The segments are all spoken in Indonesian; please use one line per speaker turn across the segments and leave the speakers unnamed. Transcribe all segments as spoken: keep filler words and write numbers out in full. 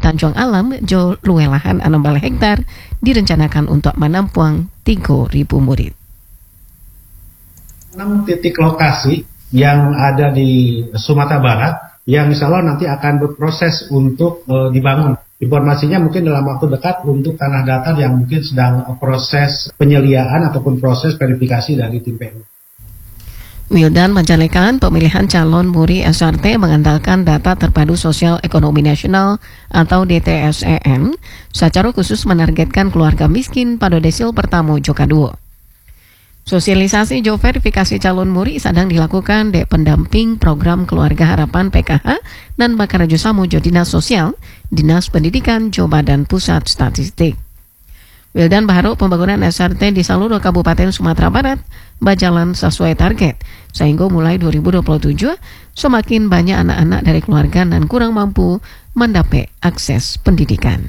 Tanjung Alam, jo luwe lahan enam belas hektar direncanakan untuk menampung tiga ribu murid.
enam titik lokasi yang ada di Sumatera Barat yang insya Allah nanti akan berproses untuk uh, dibangun. Informasinya mungkin dalam waktu dekat untuk tanah datar yang mungkin sedang proses penyeliaan ataupun proses verifikasi dari tim P U.
Wildan menjalekan pemilihan calon murid S R T mengandalkan data terpadu sosial ekonomi nasional atau D T S E N, secara khusus menargetkan keluarga miskin pada desil pertama Joka dua. Sosialisasi jo verifikasi calon murid sedang dilakukan di pendamping program Keluarga Harapan P K H dan bakar jo samu jo Dinas Sosial, Dinas Pendidikan jo Badan Pusat Statistik. Wildan berharap pembangunan S R T di seluruh Kabupaten Sumatera Barat berjalan sesuai target, sehingga mulai dua ribu dua puluh tujuh semakin banyak anak-anak dari keluarga dan kurang mampu mendapat akses pendidikan.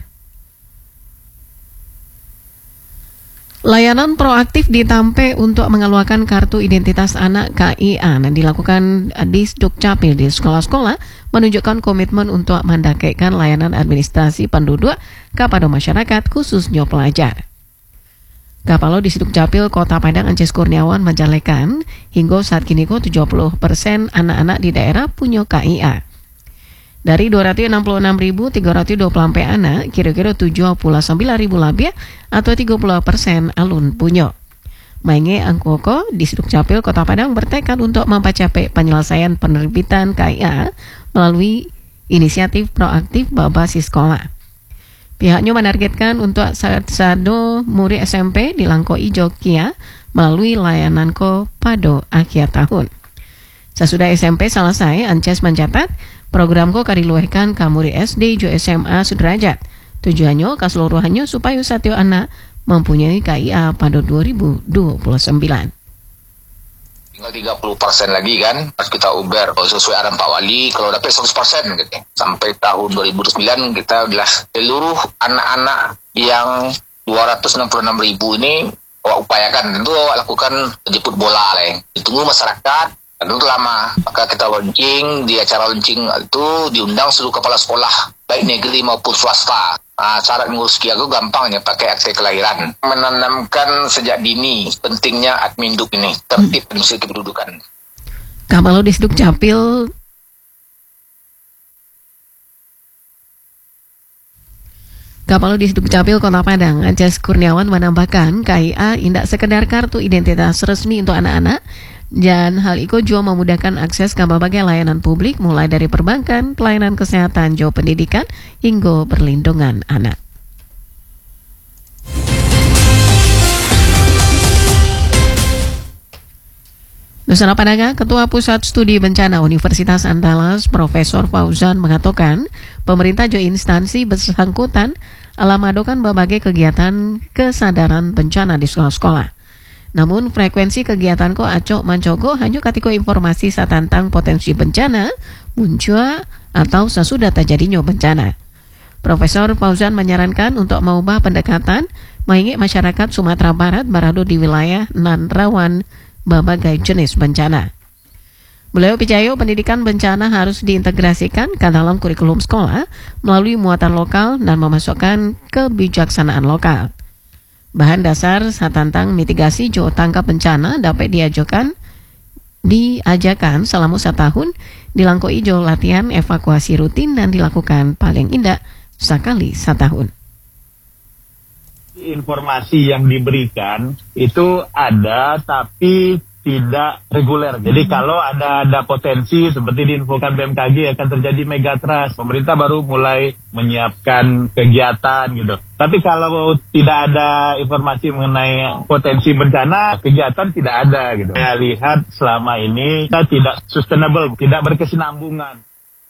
Layanan proaktif ditampe untuk mengeluarkan kartu identitas anak K I A yang dilakukan di Dukcapil di sekolah-sekolah menunjukkan komitmen untuk mendakekkan layanan administrasi penduduk kepada masyarakat khususnya pelajar. Kapalo di Dukcapil Kota Padang Ances Kurniawan menjalekan hingga saat kini ko tujuh puluh persen anak-anak di daerah punya K I A. Dari dua ratus enam puluh enam ribu tiga ratus dua puluh empat anak, kira-kira tujuh puluh sembilan ribu lebih atau tiga puluh persen alun punya. Mainge Angkoko di Dukcapil Kota Padang bertekad untuk mempercapai penyelesaian penerbitan K I A melalui inisiatif proaktif berbasis sekolah. Pihaknya menargetkan untuk sado murid S M P di Langko Ijo Kia melalui layanan ko pada akhir tahun. Sesudah S M P selesai, Ances mencatat program ko kadiluehkan ke murid S D jo S M A sederajat. Tujuannya keseluruhannya supaya setiap anak mempunyai K I A pada dua ribu dua puluh sembilan.
Tinggal tiga puluh persen lagi kan, pas kita uber sesuai arahan Pak Wali, kalau dapat seratus persen gitu. Sampai tahun dua ribu dua puluh sembilan kita adalah seluruh anak-anak yang dua ratus enam puluh enam ribu ini awak upayakan, tentu awak lakukan jemput bola lah. Ditunggu masyarakat, tentu lama. Maka kita launching, di acara launching itu diundang seluruh kepala sekolah, baik negeri maupun swasta. Nah, syarat ngurus K I A itu gampangnya pakai akte kelahiran. Menanamkan sejak dini pentingnya adminduk ini, tertib administrasi kependudukan.
Kapalo di Dukcapil Kapalo di Dukcapil Kota Padang, Ances Kurniawan menambahkan K I A tidak sekedar kartu identitas resmi untuk anak-anak, dan hal itu juga memudahkan akses ke berbagai layanan publik mulai dari perbankan, pelayanan kesehatan, jo pendidikan, hingga perlindungan anak. Nusana Padang, Ketua Pusat Studi Bencana Universitas Andalas, Profesor Fauzan mengatakan, pemerintah jo instansi bersangkutan alamadokan berbagai kegiatan kesadaran bencana di sekolah-sekolah. Namun frekuensi kegiatan ko acok mancogo hanya ketika informasi tentang potensi bencana muncul atau sesudah terjadinya bencana. Profesor Fauzan menyarankan untuk mengubah pendekatan mengingat masyarakat Sumatera Barat berada di wilayah nan rawan berbagai jenis bencana. Beliau percaya pendidikan bencana harus diintegrasikan ke dalam kurikulum sekolah melalui muatan lokal dan memasukkan kebijaksanaan lokal. Bahan dasar tentang mitigasi jo tangkap bencana dapat diajukan diajakan selama setahun di Langko Ijo latihan evakuasi rutin dan dilakukan paling indah sekali setahun.
Informasi yang diberikan itu ada tapi tidak reguler. Jadi kalau ada ada potensi seperti diinfokan B M K G akan terjadi megatrust, pemerintah baru mulai menyiapkan kegiatan gitu. Tapi kalau tidak ada informasi mengenai potensi bencana, kegiatan tidak ada gitu. Saya lihat selama ini kita tidak sustainable, tidak berkesinambungan.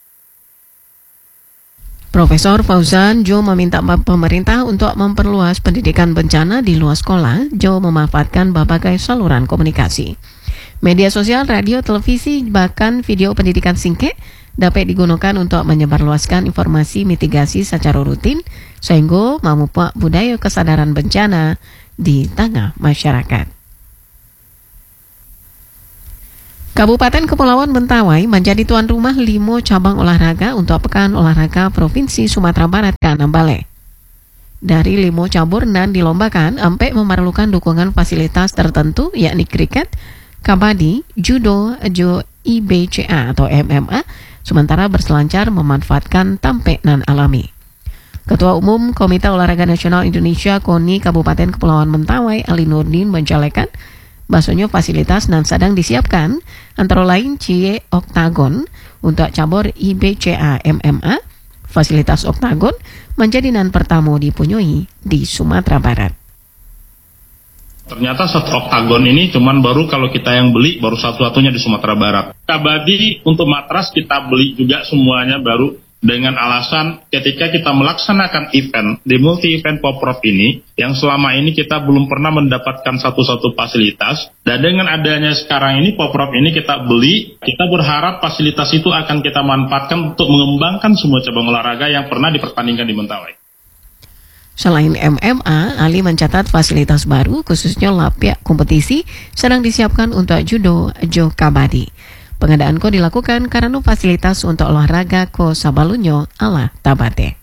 Profesor Fauzan Jo meminta pemerintah untuk memperluas pendidikan bencana di luar sekolah, Jo memanfaatkan berbagai saluran komunikasi. Media sosial, radio, televisi, bahkan video pendidikan singkat dapat digunakan untuk menyebarluaskan informasi mitigasi secara rutin, sehingga memupuk budaya kesadaran bencana di tengah masyarakat. Kabupaten Kepulauan Mentawai menjadi tuan rumah lima cabang olahraga untuk Pekan Olahraga Provinsi Sumatera Barat ke enam Balai. Dari lima cabur nan dilombakan, empat memerlukan dukungan fasilitas tertentu, yakni kriket, kabadi, judo, jo I B C A atau M M A, sementara berselancar memanfaatkan tampek nan alami. Ketua Umum Komite Olahraga Nasional Indonesia KONI Kabupaten Kepulauan Mentawai Ali Nurdin menjalekan bahasanya fasilitas nan sedang disiapkan antara lain Cie Oktagon untuk cabur I B C A M M A. Fasilitas Oktagon menjadi nan pertama dipunyai di Sumatera Barat.
Ternyata satu oktagon ini cuman baru kalau kita yang beli baru satu-satunya di Sumatera Barat. Kabadi untuk matras kita beli juga semuanya baru dengan alasan ketika kita melaksanakan event di multi event Poprov ini yang selama ini kita belum pernah mendapatkan satu-satu fasilitas, dan dengan adanya sekarang ini Poprov ini kita beli, kita berharap fasilitas itu akan kita manfaatkan untuk mengembangkan semua cabang olahraga yang pernah dipertandingkan di Mentawai.
Selain M M A, Ali mencatat fasilitas baru khususnya lapiak kompetisi sedang disiapkan untuk judo, jo kabadi. Pengadaan ko dilakukan karena fasilitas untuk olahraga ko sabalunyo ala tabate.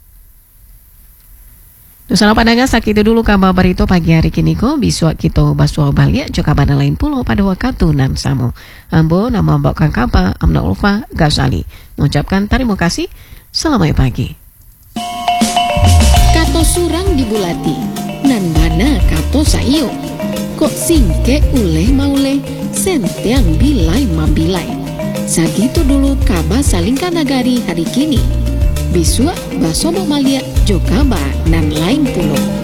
Nusana pandangan sakit dulu kabar berito pagi hari kini ko biswa kita baswa balik jo kabar lain pulau pada waktu nan samu. Ambo nama mbak kang kabar Amna Ulfa Ghazali mengucapkan terima kasih. Selamat pagi.
Kato surang dibulati nan mana kato saio. Kok singke uleh mauleh senteang bilai mabilai. Sagitu dulu kabar salingkan nagari hari kini. Biswa basobo malia jo kabar nan lain pulau.